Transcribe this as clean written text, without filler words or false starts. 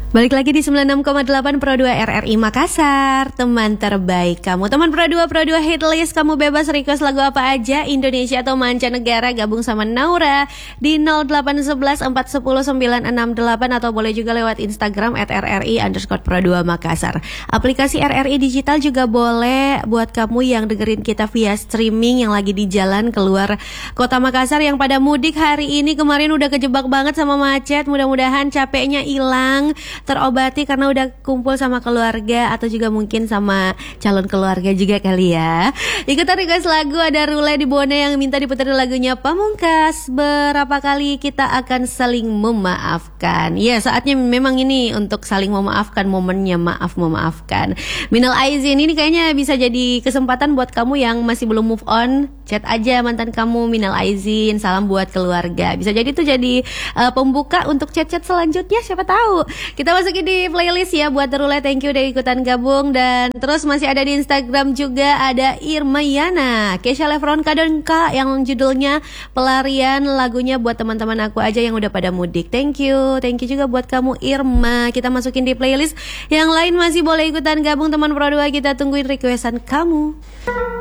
Balik lagi di 96,8 Pro 2 RRI Makassar. Teman terbaik kamu. Teman Pro 2 hit list. Kamu bebas request lagu apa aja, Indonesia atau mancanegara. Gabung sama Naura di 0811 410 968 atau boleh juga lewat Instagram @RRI_Pro 2 Makassar. Aplikasi RRI Digital juga boleh buat kamu yang dengerin kita via streaming yang lagi di jalan keluar kota Makassar, yang pada mudik hari ini. Kemarin udah kejebak banget sama macet. Mudah-mudahan capeknya hilang, terobati karena udah kumpul sama keluarga atau juga mungkin sama calon keluarga juga kali ya. Ikutan request lagu, ada Rule di Bone yang minta diputar lagunya Pamungkas, Berapa Kali Kita Akan Saling Memaafkan. Ya, saatnya memang ini untuk saling memaafkan, momennya maaf memaafkan. Minal aizin, ini kayaknya bisa jadi kesempatan buat kamu yang masih belum move on. Chat aja mantan kamu, minal aizin, salam buat keluarga. Bisa jadi itu jadi pembuka untuk chat-chat selanjutnya, siapa tahu. Kita masukin di playlist ya buat Rule. Thank you udah ikutan gabung. Dan terus masih ada di Instagram juga, ada Irma Yana, Kesha Levron Kadonka yang judulnya Pelarian, lagunya buat teman-teman aku aja yang udah pada mudik. Thank you juga buat kamu Irma. Kita masukin di playlist. Yang lain masih boleh ikutan gabung teman Pro 2, kita tungguin requestan kamu.